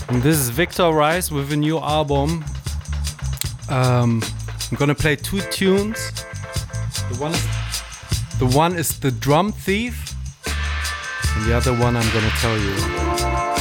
And this is Victor Rice with a new album. I'm gonna play two tunes. The one is The Drum Thief, and the other one I'm gonna tell you.